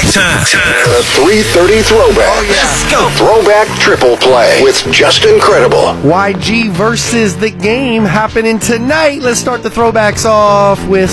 Time. The 3:30 throwback. Oh, yeah. Let's go. Throwback triple play with Justin Credible. YG versus The Game happening tonight. Let's start the throwbacks off with